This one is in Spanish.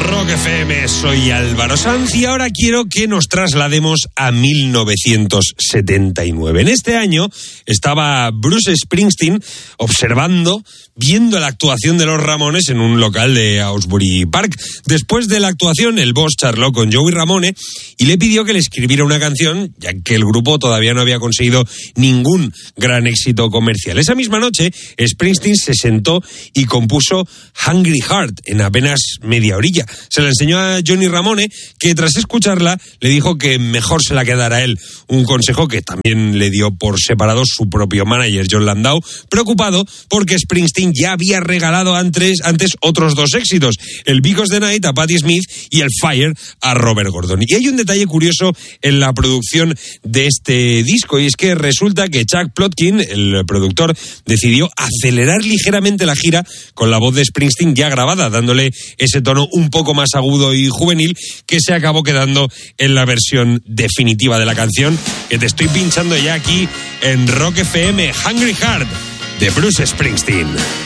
Rock FM, soy Álvaro Sanz y ahora quiero que nos traslademos a 1979. En este año estaba Bruce Springsteen viendo la actuación de los Ramones en un local de Asbury Park. Después de la actuación, el boss charló con Joey Ramone y le pidió que le escribiera una canción, ya que el grupo todavía no había conseguido ningún gran éxito comercial. Esa misma noche, Springsteen se sentó y compuso Hungry Heart en apenas media horilla. Se la enseñó a Johnny Ramone, que tras escucharla le dijo que mejor se la quedara él. Un consejo que también le dio por separado su propio manager, John Landau, preocupado porque Springsteen ya había regalado antes otros dos éxitos, el Because the Night a Patti Smith y el Fire a Robert Gordon. Y hay un detalle curioso en la producción de este disco, y es que resulta que Chuck Plotkin, el productor, decidió acelerar ligeramente la gira con la voz de Springsteen ya grabada, dándole ese tono un poco más agudo y juvenil que se acabó quedando en la versión definitiva de la canción, que te estoy pinchando ya aquí en Rock FM, Hungry Heart, de Bruce Springsteen.